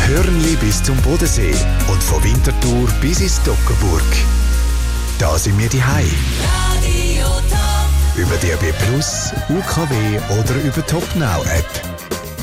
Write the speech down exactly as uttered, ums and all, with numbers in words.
Hörnli bis zum Bodensee und von Winterthur bis ins Toggenburg. Da sind wir daheim. Über D A B Plus, U K W oder über die Topnow App.